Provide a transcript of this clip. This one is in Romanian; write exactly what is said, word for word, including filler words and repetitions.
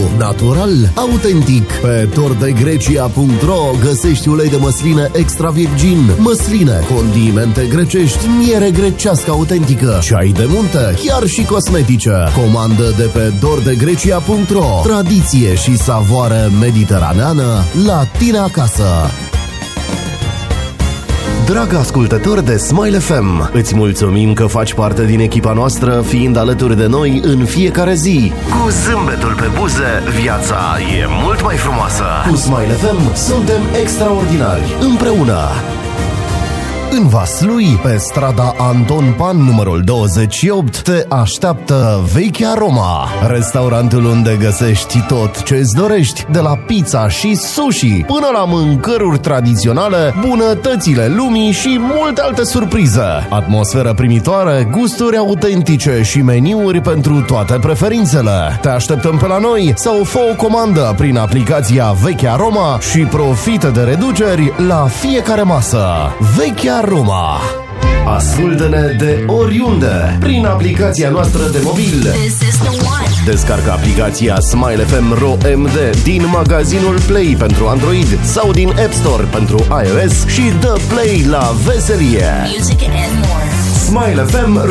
natural, autentic. Pe tordegrecia punct ro găsești ulei de măsline extra virgin, măsline, condimente grecești, miere grecească autentică, ceai de munte, chiar și cosmetice. Comandă de pe tordegrecia punct ro. Tradiție și savoare mediteraneană la tine acasă. Dragă ascultător de Smile F M, îți mulțumim că faci parte din echipa noastră, fiind alături de noi în fiecare zi. Cu zâmbetul pe buze, viața e mult mai frumoasă. Cu Smile F M suntem extraordinari, împreună. În Vaslui, pe strada Anton Pan, numărul douăzeci și opt, te așteaptă Vechea Roma, restaurantul unde găsești tot ce îți dorești, de la pizza și sushi până la mâncăruri tradiționale, bunătățile lumii și multe alte surprize. Atmosferă primitoare, gusturi autentice și meniuri pentru toate preferințele. Te așteptăm pe la noi sau fă o comandă prin aplicația Vechea Roma și profită de reduceri la fiecare masă. Vechea Roma. Ascultă-ne de oriunde prin aplicația noastră de mobil. Descarcă aplicația Smile F M R O M D din magazinul Play pentru Android sau din App Store pentru iOS și dă play la veselie. Smile F M R